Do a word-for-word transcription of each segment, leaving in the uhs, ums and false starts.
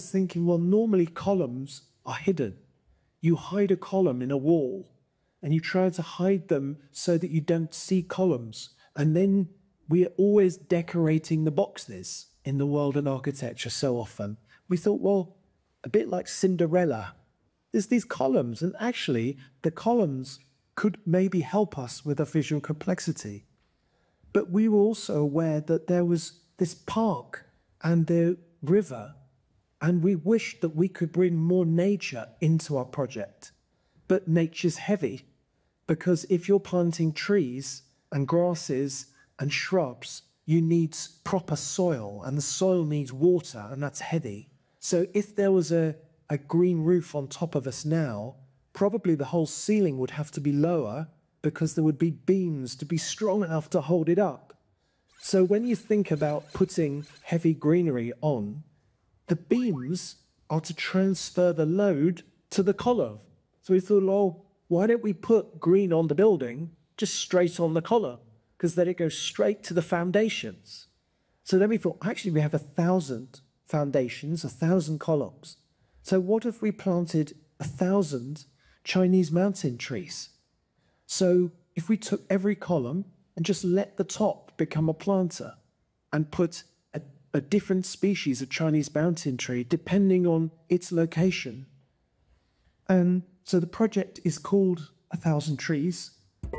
was thinking, well, normally columns are hidden. You hide a column in a wall and you try to hide them so that you don't see columns. And then we're always decorating the boxes in the world of architecture so often. We thought, well, a bit like Cinderella, there's these columns, and actually the columns could maybe help us with a visual complexity. But we were also aware that there was this park and the river, and we wished that we could bring more nature into our project. But nature's heavy, because if you're planting trees and grasses and shrubs, you need proper soil, and the soil needs water, and that's heavy. So if there was a, a green roof on top of us now, probably the whole ceiling would have to be lower because there would be beams to be strong enough to hold it up. So when you think about putting heavy greenery on, the beams are to transfer the load to the column. So we thought, well, why don't we put green on the building just straight on the column? Because then it goes straight to the foundations. So then we thought, actually, we have a thousand foundations, a thousand columns. So what if we planted a thousand Chinese mountain trees? So if we took every column and just let the top become a planter and put a, a different species of Chinese mountain tree depending on its location. And so the project is called A Thousand Trees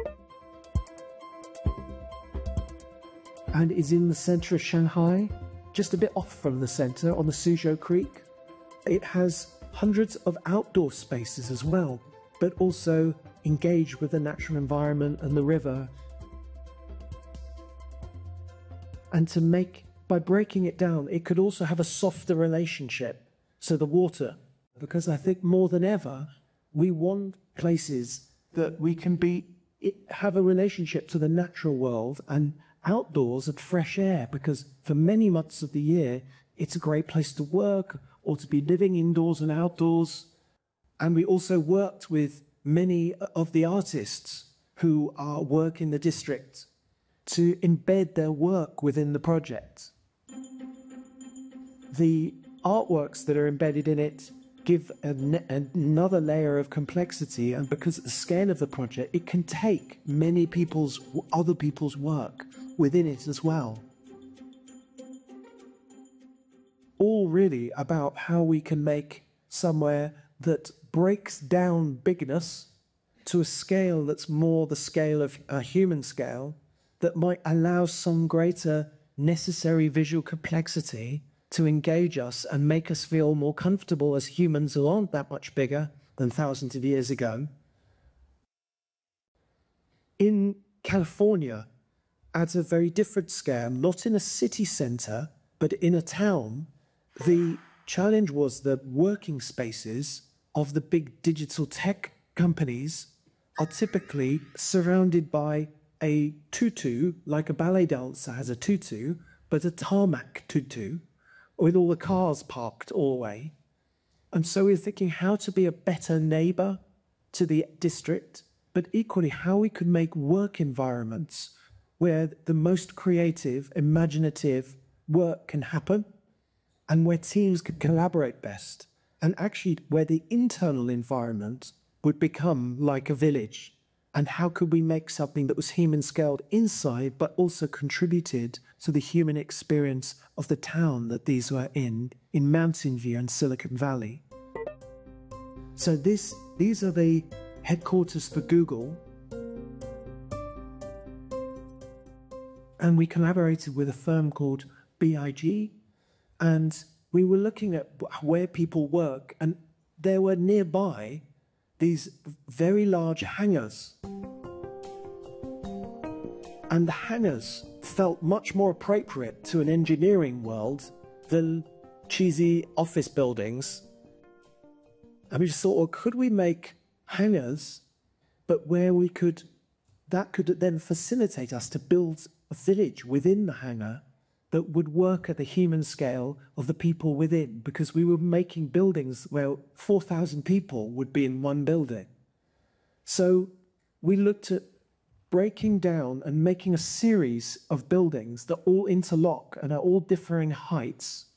and is in the center of Shanghai, just a bit off from the center on the Suzhou Creek. It has hundreds of outdoor spaces as well, but also engage with the natural environment and the river. And to make, by breaking it down, it could also have a softer relationship. So the water, because I think more than ever, we want places that we can be, have a relationship to the natural world and outdoors and fresh air, because for many months of the year, it's a great place to work or to be living indoors and outdoors. And we also worked with many of the artists who are work in the district to embed their work within the project. The artworks that are embedded in it give an, another layer of complexity, and because of the scale of the project, it can take many people's, other people's work within it as well. All really about how we can make somewhere that breaks down bigness to a scale that's more the scale of a human scale, that might allow some greater necessary visual complexity to engage us and make us feel more comfortable as humans who aren't that much bigger than thousands of years ago. In California, at a very different scale, not in a city center, but in a town, the challenge was that working spaces of the big digital tech companies are typically surrounded by a tutu, like a ballet dancer has a tutu, but a tarmac tutu, with all the cars parked all the way. And so we're thinking how to be a better neighbor to the district, but equally how we could make work environments where the most creative, imaginative work can happen, and where teams could collaborate best, and actually where the internal environment would become like a village. And how could we make something that was human-scaled inside, but also contributed to the human experience of the town that these were in, in Mountain View and Silicon Valley? So this, these are the headquarters for Google. And we collaborated with a firm called B I G, and we were looking at where people work, and there were nearby these very large hangars. And the hangars felt much more appropriate to an engineering world than cheesy office buildings. And we just thought, well, could we make hangars, but where we could, that could then facilitate us to build a village within the hangar that would work at the human scale of the people within, because we were making buildings where four thousand people would be in one building. So we looked at breaking down and making a series of buildings that all interlock and are all differing heights,